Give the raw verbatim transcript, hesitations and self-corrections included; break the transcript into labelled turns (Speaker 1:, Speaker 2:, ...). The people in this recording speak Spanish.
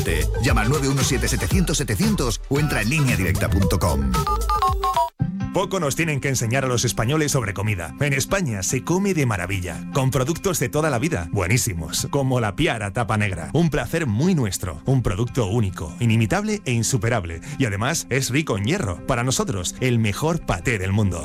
Speaker 1: Llama al nueve uno siete setecientos setecientos o entra en línea directa punto com.
Speaker 2: Poco nos tienen que enseñar a los españoles sobre comida. En España se come de maravilla, con productos de toda la vida, buenísimos, como la Piara Tapa Negra. Un placer muy nuestro, un producto único, inimitable e insuperable. Y además es rico en hierro. Para nosotros, el mejor paté del mundo.